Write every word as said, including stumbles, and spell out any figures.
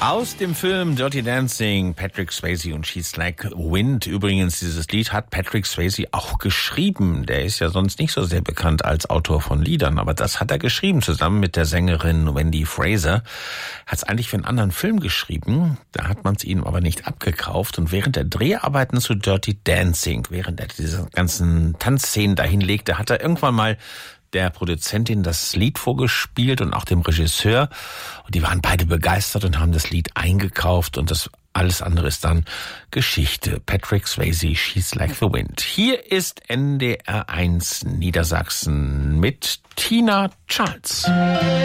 Aus dem Film Dirty Dancing, Patrick Swayze und She's Like Wind. Übrigens, dieses Lied hat Patrick Swayze auch geschrieben. Der ist ja sonst nicht so sehr bekannt als Autor von Liedern, aber das hat er geschrieben, zusammen mit der Sängerin Wendy Fraser. Hat es eigentlich für einen anderen Film geschrieben, da hat man es ihm aber nicht abgekauft. Und während der Dreharbeiten zu Dirty Dancing, während er diese ganzen Tanzszenen dahin legte, hat er irgendwann mal der Produzentin das Lied vorgespielt und auch dem Regisseur. Und die waren beide begeistert und haben das Lied eingekauft. Und das alles andere ist dann Geschichte. Patrick Swayze, She's Like the Wind. Hier ist N D R eins Niedersachsen mit Tina Charles.